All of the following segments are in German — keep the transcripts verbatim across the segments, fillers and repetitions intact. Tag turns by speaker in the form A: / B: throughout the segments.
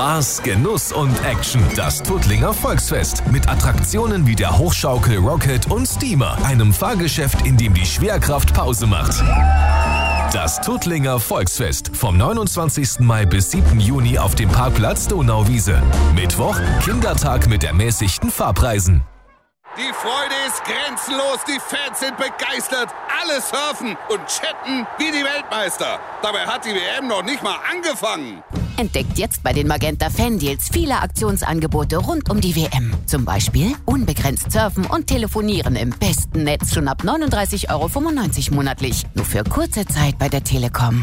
A: Spaß, Genuss und Action. Das Tuttlinger Volksfest mit Attraktionen wie der Hochschaukel Rocket und Steamer. Einem Fahrgeschäft, in dem die Schwerkraft Pause macht. Das Tuttlinger Volksfest vom neunundzwanzigsten Mai bis siebten Juni auf dem Parkplatz Donauwiese. Mittwoch Kindertag mit ermäßigten Fahrpreisen.
B: Die Freude ist grenzenlos, die Fans sind begeistert. Alle surfen und chatten wie die Weltmeister. Dabei hat die W M noch nicht mal angefangen.
C: Entdeckt jetzt bei den Magenta Fan-Deals viele Aktionsangebote rund um die W M. Zum Beispiel unbegrenzt surfen und telefonieren im besten Netz schon ab neununddreißig Euro fünfundneunzig monatlich. Nur für kurze Zeit bei der Telekom.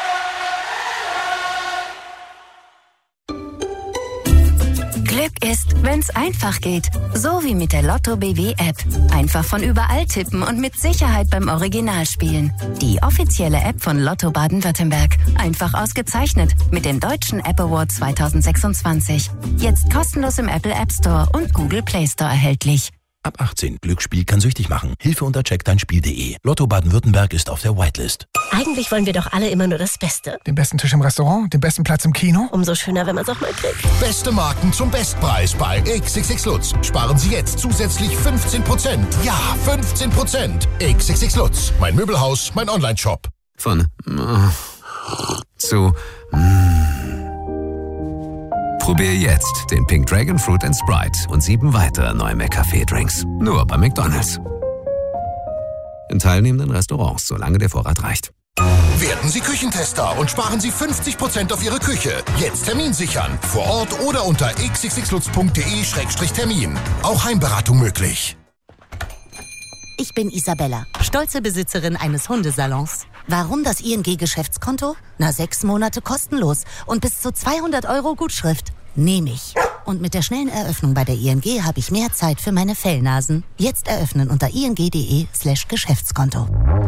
D: Glück ist, wenn's einfach geht. So wie mit der Lotto B W App. Einfach von überall tippen und mit Sicherheit beim Original spielen. Die offizielle App von Lotto Baden-Württemberg. Einfach ausgezeichnet mit dem Deutschen App Award zweitausendsechsundzwanzig. Jetzt kostenlos im Apple App Store und Google Play Store erhältlich.
E: Ab achtzehn. Glücksspiel kann süchtig machen. Hilfe unter check dein spiel punkt de. Lotto Baden-Württemberg ist auf der Whitelist.
F: Eigentlich wollen wir doch alle immer nur das Beste.
G: Den besten Tisch im Restaurant, den besten Platz im Kino.
F: Umso schöner, wenn man es auch mal kriegt.
H: Beste Marken zum Bestpreis bei X X X Lutz. Sparen Sie jetzt zusätzlich fünfzehn Prozent. Ja, fünfzehn Prozent. X X X Lutz. Mein Möbelhaus, mein Online-Shop.
I: Von äh, zu mh. Probier jetzt den Pink Dragon Fruit and Sprite und sieben weitere neue McCafé-Drinks. Nur bei McDonald's. In teilnehmenden Restaurants, solange der Vorrat reicht.
H: Werden Sie Küchentester und sparen Sie fünfzig Prozent auf Ihre Küche. Jetzt Termin sichern. Vor Ort oder unter x x x lutz punkt de Schrägstrich Termin. Auch Heimberatung möglich.
J: Ich bin Isabella, stolze Besitzerin eines Hundesalons. Warum das I N G-Geschäftskonto? Na, sechs Monate kostenlos und bis zu zweihundert Euro Gutschrift. Nehme ich. Und mit der schnellen Eröffnung bei der I N G habe ich mehr Zeit für meine Fellnasen. Jetzt eröffnen unter ing.de slash Geschäftskonto.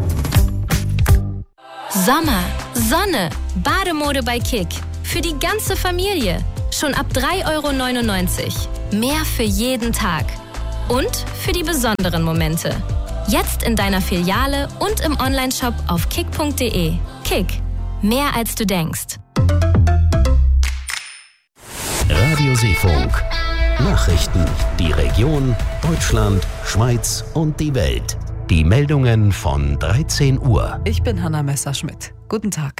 K: Sommer, Sonne, Bademode bei Kick. Für die ganze Familie. Schon ab drei Euro neunundneunzig. Mehr für jeden Tag. Und für die besonderen Momente. Jetzt in deiner Filiale und im Onlineshop auf kick punkt de. Kick. Mehr als du denkst.
E: Radio Seefunk. Nachrichten. Die Region, Deutschland, Schweiz und die Welt. Die Meldungen von dreizehn Uhr.
L: Ich bin Hanna Messerschmidt. Guten Tag.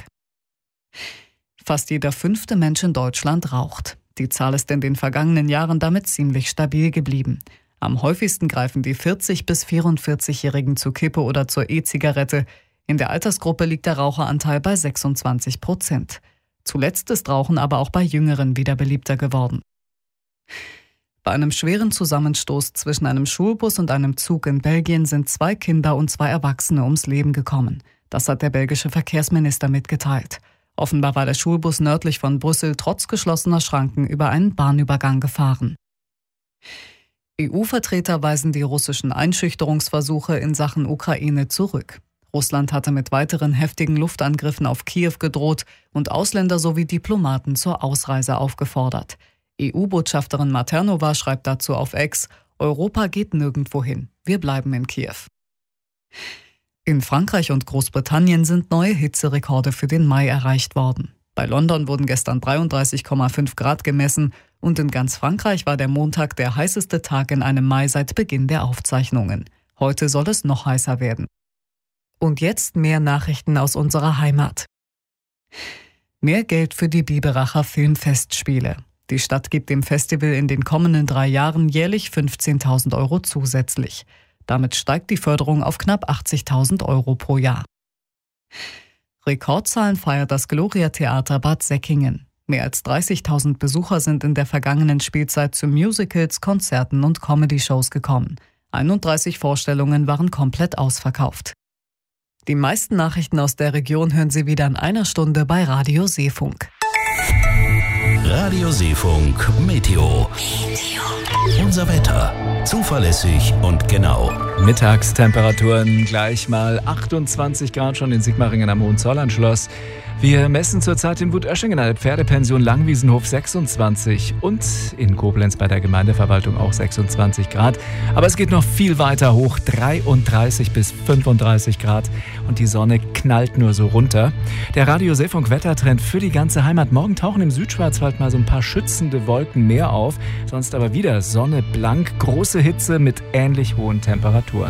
L: Fast jeder fünfte Mensch in Deutschland raucht. Die Zahl ist in den vergangenen Jahren damit ziemlich stabil geblieben. Am häufigsten greifen die vierzig- bis vierundvierzigjährigen zur Kippe oder zur E-Zigarette. In der Altersgruppe liegt der Raucheranteil bei sechsundzwanzig Prozent. Zuletzt ist Rauchen aber auch bei Jüngeren wieder beliebter geworden. Bei einem schweren Zusammenstoß zwischen einem Schulbus und einem Zug in Belgien sind zwei Kinder und zwei Erwachsene ums Leben gekommen. Das hat der belgische Verkehrsminister mitgeteilt. Offenbar war der Schulbus nördlich von Brüssel trotz geschlossener Schranken über einen Bahnübergang gefahren. E U-Vertreter weisen die russischen Einschüchterungsversuche in Sachen Ukraine zurück. Russland hatte mit weiteren heftigen Luftangriffen auf Kiew gedroht und Ausländer sowie Diplomaten zur Ausreise aufgefordert. E U-Botschafterin Maternova schreibt dazu auf X: Europa geht nirgendwo hin. Wir bleiben in Kiew. In Frankreich und Großbritannien sind neue Hitzerekorde für den Mai erreicht worden. Bei London wurden gestern dreiunddreißig Komma fünf Grad gemessen und in ganz Frankreich war der Montag der heißeste Tag in einem Mai seit Beginn der Aufzeichnungen. Heute soll es noch heißer werden. Und jetzt mehr Nachrichten aus unserer Heimat. Mehr Geld für die Biberacher Filmfestspiele. Die Stadt gibt dem Festival in den kommenden drei Jahren jährlich fünfzehntausend Euro zusätzlich. Damit steigt die Förderung auf knapp achtzigtausend Euro pro Jahr. Rekordzahlen feiert das Gloria-Theater Bad Säckingen. Mehr als dreißigtausend Besucher sind in der vergangenen Spielzeit zu Musicals, Konzerten und Comedy-Shows gekommen. einunddreißig Vorstellungen waren komplett ausverkauft. Die meisten Nachrichten aus der Region hören Sie wieder in einer Stunde bei Radio Seefunk.
E: Radio Seefunk Meteo. Meteo. Unser Wetter. Zuverlässig und genau.
M: Mittagstemperaturen gleich mal achtundzwanzig Grad schon in Sigmaringen am Hohenzollernschloss. Wir messen zurzeit in Wutöschingen eine Pferdepension Langwiesenhof sechsundzwanzig und in Koblenz bei der Gemeindeverwaltung auch sechsundzwanzig Grad. Aber es geht noch viel weiter hoch, dreiunddreißig bis fünfunddreißig Grad und die Sonne knallt nur so runter. Der Radio Seefunk Wettertrend für die ganze Heimat. Morgen tauchen im Südschwarzwald mal so ein paar schützende Wolken mehr auf, sonst aber wieder Sonne blank, große Hitze mit ähnlich hohen Temperaturen.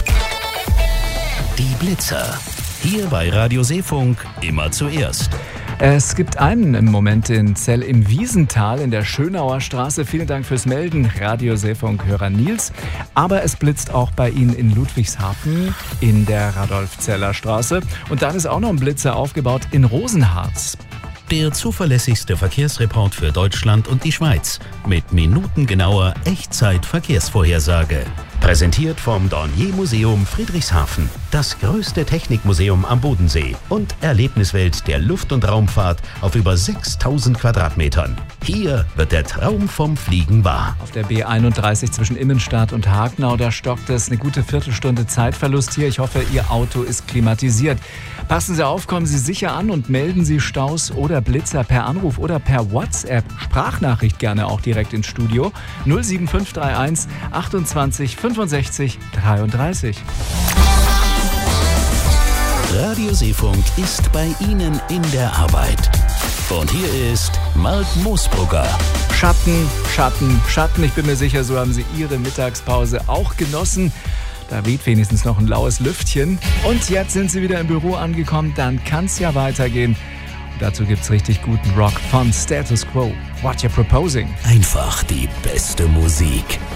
E: Die Blitzer. Hier bei Radio Seefunk immer zuerst.
M: Es gibt einen im Moment in Zell im Wiesental in der Schönauer Straße. Vielen Dank fürs Melden, Radio Seefunk-Hörer Nils. Aber es blitzt auch bei Ihnen in Ludwigshafen in der Radolf-Zeller Straße. Und dann ist auch noch ein Blitzer aufgebaut in Rosenharz.
E: Der zuverlässigste Verkehrsreport für Deutschland und die Schweiz mit minutengenauer Echtzeit-Verkehrsvorhersage. Präsentiert vom Dornier-Museum Friedrichshafen, das größte Technikmuseum am Bodensee und Erlebniswelt der Luft- und Raumfahrt auf über sechstausend Quadratmetern. Hier wird der Traum vom Fliegen wahr.
M: Auf der B einunddreißig zwischen Immenstadt und Hagenau, da stockt es eine gute Viertelstunde Zeitverlust hier. Ich hoffe, Ihr Auto ist klimatisiert. Passen Sie auf, kommen Sie sicher an und melden Sie Staus oder Blitzer per Anruf oder per WhatsApp. Sprachnachricht gerne auch direkt ins Studio. null sieben fünf drei eins achtundzwanzig fünfundsechzig dreiunddreißig.
E: Radio Seefunk ist bei Ihnen in der Arbeit. Und hier ist Mark Moosbrugger.
M: Schatten, Schatten, Schatten. Ich bin mir sicher, so haben Sie Ihre Mittagspause auch genossen. Da weht wenigstens noch ein laues Lüftchen. Und jetzt sind Sie wieder im Büro angekommen. Dann kann es ja weitergehen. Und dazu gibt's richtig guten Rock von Status Quo. What you're proposing.
E: Einfach die beste Musik.